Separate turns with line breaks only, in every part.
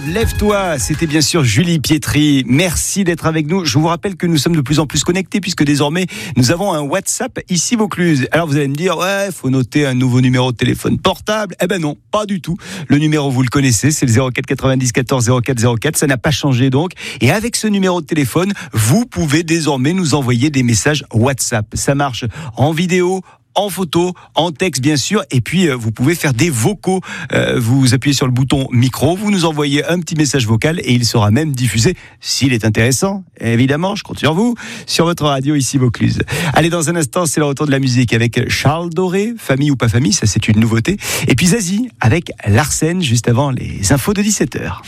lève-toi. C'était bien sûr Julie Pietri. Merci d'être avec nous. Je vous rappelle que nous sommes de plus en plus connectés puisque désormais nous avons un WhatsApp ici Vaucluse. Alors vous allez me dire, ouais, faut noter un nouveau numéro de téléphone portable. Eh ben non, pas du tout. Le numéro, vous le connaissez, c'est le 04 90 14 04 04. Ça n'a pas changé donc. Et avec ce numéro de téléphone, vous pouvez désormais nous envoyer des messages WhatsApp. Ça marche en vidéo, en photo, en texte bien sûr, et puis vous pouvez faire des vocaux. Vous appuyez sur le bouton micro, vous nous envoyez un petit message vocal et il sera même diffusé, s'il est intéressant, évidemment, je compte sur vous, sur votre radio ici Vaucluse. Allez, dans un instant, c'est le retour de la musique avec Charles Doré, Famille ou pas famille, ça c'est une nouveauté. Et puis Zazie avec Larsen, juste avant les infos de 17h.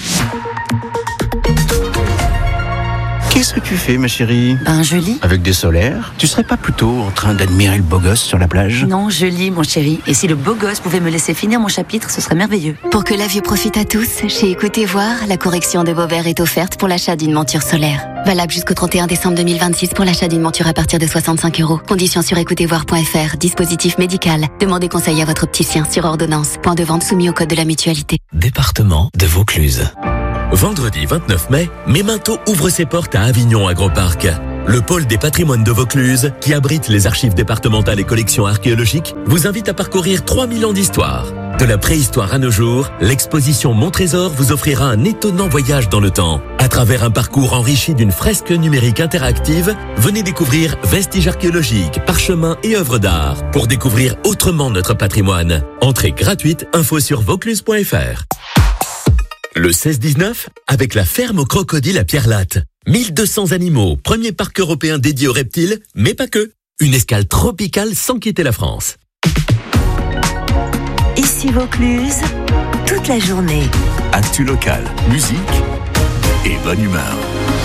Qu'est-ce que tu fais, ma chérie ?
Je lis.
Avec des solaires ? Tu serais pas plutôt en train d'admirer le beau gosse sur la plage ?
Non, je lis, mon chéri. Et si le beau gosse pouvait me laisser finir mon chapitre, ce serait merveilleux.
Pour que la vue profite à tous, chez Écoutez Voir, la correction de vos verres est offerte pour l'achat d'une monture solaire. Valable jusqu'au 31 décembre 2026 pour l'achat d'une monture à partir de 65 €. Conditions sur écoutezvoir.fr. Dispositif médical. Demandez conseil à votre opticien sur ordonnance. Point de vente soumis au code de la mutualité.
Département de Vaucluse. Vendredi 29 mai, Memento ouvre ses portes à Avignon Agroparc. Le pôle des patrimoines de Vaucluse, qui abrite les archives départementales et collections archéologiques, vous invite à parcourir 3000 ans d'histoire. De la préhistoire à nos jours, l'exposition Mon Trésor vous offrira un étonnant voyage dans le temps. À travers un parcours enrichi d'une fresque numérique interactive, venez découvrir vestiges archéologiques, parchemins et œuvres d'art pour découvrir autrement notre patrimoine. Entrée gratuite, info sur vaucluse.fr. Le 16-19, avec la ferme aux crocodiles à Pierre-Latte. 1200 animaux, premier parc européen dédié aux reptiles, mais pas que. Une escale tropicale sans quitter la France.
Ici Vaucluse, toute la journée.
Actu local, musique et bonne humeur.